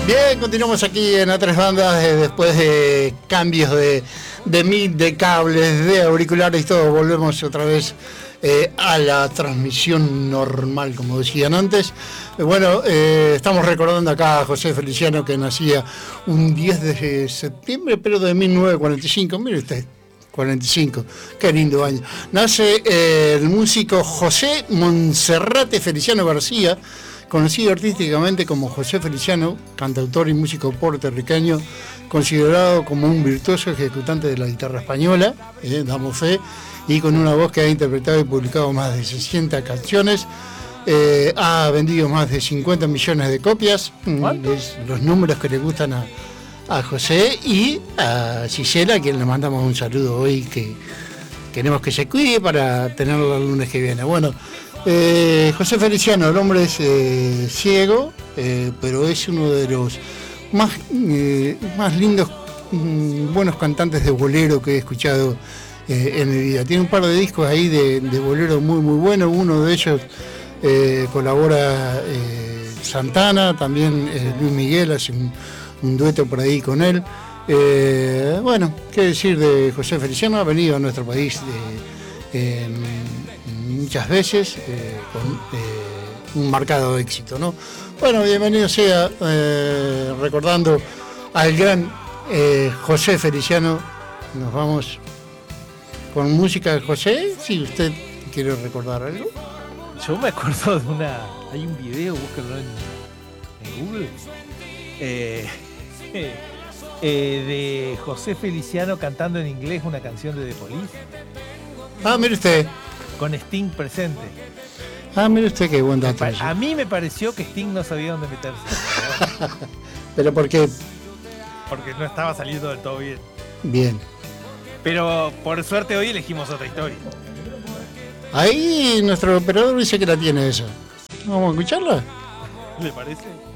Bien, continuamos aquí en A3 Bandas después de cambios de mic, de cables, de auriculares y todo. Volvemos otra vez a la transmisión normal, como decían antes. Bueno, estamos recordando acá a José Feliciano, que nacía un 10 de septiembre, pero de 1945. Mire usted, 45, qué lindo año. Nace el músico José Monserrate Feliciano García, conocido artísticamente como José Feliciano, cantautor y músico puertorriqueño, considerado como un virtuoso ejecutante de la guitarra española, damos fe, y con una voz que ha interpretado y publicado más de 60 canciones, ha vendido más de 50 millones de copias, los números que le gustan a José y a Gisela, a quien le mandamos un saludo hoy, que queremos que se cuide para tenerlo el lunes que viene. Bueno, José Feliciano, el hombre es ciego, pero es uno de los más lindos, buenos cantantes de bolero que he escuchado en mi vida. Tiene un par de discos ahí de bolero muy muy buenos. Uno de ellos colabora Santana, también Luis Miguel hace un dueto por ahí con él. Bueno, qué decir de José Feliciano. Ha venido a nuestro país muchas veces con un marcado éxito, ¿no? Bueno, bienvenido sea, recordando al gran José Feliciano. Nos vamos con música de José, si usted quiere recordar algo. Yo me acuerdo de hay un video, búsquenlo en Google, de José Feliciano cantando en inglés una canción de The Police. Ah, mire usted. Con Sting presente. Ah, mire usted qué buen dato. A mí me pareció que Sting no sabía dónde meterse. ¿Pero por qué? Porque no estaba saliendo del todo bien. Bien. Pero por suerte hoy elegimos otra historia. Ahí nuestro operador dice que la tiene esa. ¿Vamos a escucharla? ¿Le parece?